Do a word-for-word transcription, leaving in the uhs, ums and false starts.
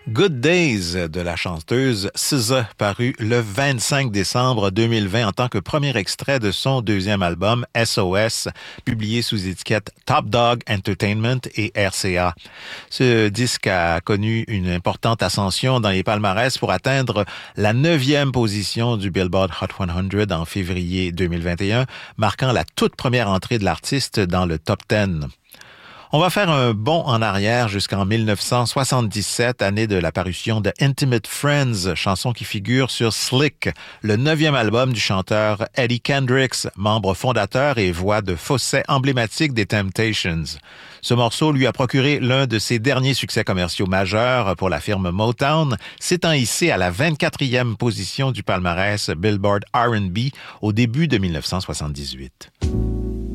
Good Days de la chanteuse S Z A, paru le vingt-cinq décembre deux mille vingt en tant que premier extrait de son deuxième album S O S, publié sous étiquette Top Dog Entertainment et R C A. Ce disque a connu une importante ascension dans les palmarès pour atteindre la neuvième position du Billboard Hot cent en février deux mille vingt et un, marquant la toute première entrée de l'artiste dans le top dix. On va faire un bond en arrière jusqu'en dix-neuf cent soixante-dix-sept, année de la parution de Intimate Friends, chanson qui figure sur Slick, le neuvième album du chanteur Eddie Kendricks, membre fondateur et voix de fausset emblématique des Temptations. Ce morceau lui a procuré l'un de ses derniers succès commerciaux majeurs pour la firme Motown, s'étant hissé à la vingt-quatrième position du palmarès Billboard R and B au début de dix-neuf cent soixante-dix-huit.